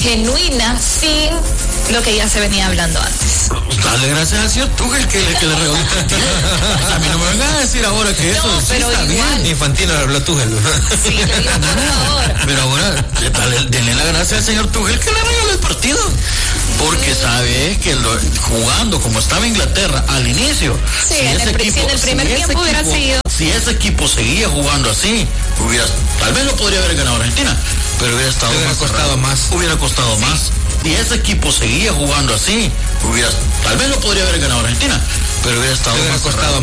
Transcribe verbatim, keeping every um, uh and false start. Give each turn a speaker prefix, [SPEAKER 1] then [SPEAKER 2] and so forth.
[SPEAKER 1] genuina, sin lo que ya se venía hablando antes.
[SPEAKER 2] Dale gracias al señor Tuchel que le, que le regaló el partido. A mí no me vengan a decir ahora que eso
[SPEAKER 1] No,
[SPEAKER 2] sí
[SPEAKER 1] pero
[SPEAKER 2] está
[SPEAKER 1] igual.
[SPEAKER 2] bien.
[SPEAKER 3] Infantino le habló a Tuchel.
[SPEAKER 1] Sí, le digo, por favor.
[SPEAKER 2] Pero ahora, dale, denle la gracia al señor Tuchel que le regaló el partido. Porque sabe que lo, jugando como estaba Inglaterra al inicio,
[SPEAKER 1] Sí,
[SPEAKER 2] si,
[SPEAKER 1] en
[SPEAKER 2] ese
[SPEAKER 1] el, pri-
[SPEAKER 2] equipo,
[SPEAKER 1] si en el primer
[SPEAKER 2] si ese
[SPEAKER 1] tiempo hubiera
[SPEAKER 2] equipo-
[SPEAKER 1] seguido.
[SPEAKER 2] si ese equipo seguía jugando así, hubiera, tal vez no podría haber ganado Argentina, pero hubiera estado
[SPEAKER 3] Hubiera
[SPEAKER 2] más
[SPEAKER 3] costado
[SPEAKER 2] cerrado.
[SPEAKER 3] más.
[SPEAKER 2] Hubiera costado más. Si ese equipo seguía jugando así, hubiera, tal vez no podría haber ganado Argentina, pero hubiera estado
[SPEAKER 3] Hubiera
[SPEAKER 2] más
[SPEAKER 3] costado
[SPEAKER 2] cerrado.